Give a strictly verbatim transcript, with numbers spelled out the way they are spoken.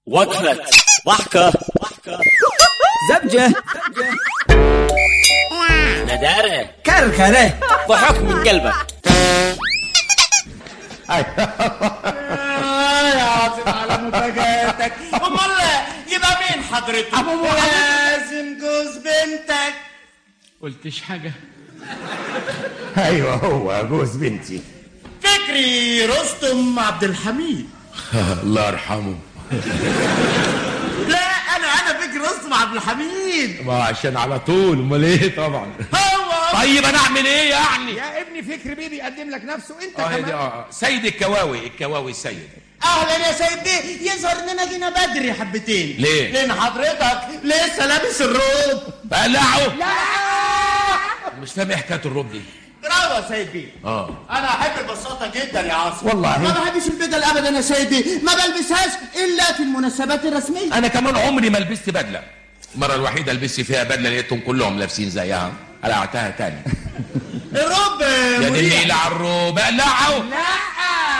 وقفة ضحكة زبجة ندارة كركرة ضحك من قلبك. يا عاصم على مفاجاتك. امال يبقى مين حضرتك؟ ابو لازم جوز بنتك. قلتش حاجة؟ ايوه هو جوز بنتي. فكري رستم عبد الحميد. الله يرحمه. لا انا انا فكري رستم عبد الحميد. ما عشان على طول، امال ايه طبعا. هو طيب انا اعمل ايه يعني؟ يا ابني فكري بيه بيقدم لك نفسه انت اه كمان. اه سيد الكواوي، الكواوي السيد. اهلا يا سيد بيه. يظهر اننا جينا بدري حبتين. ليه؟ لان حضرتك لسه لابس الروب. بقلعه؟ لا مش فاهم ايه حكايه الروب دي. برافو يا سيد بيه. اه انا احب البساطه جدا يا عاصم. والله. ما بحبش البدل ابدا يا سيد بيه. ما بلبسهاش الا في المناسبات الرسميه. انا كمان عمري ما لبست بدله. المره الوحيده لبست فيها بدله لقيتهم كلهم لابسين زيها، قلعتها تاني. الروب يا دي مريح. النيل على الروب، اقلعه. لا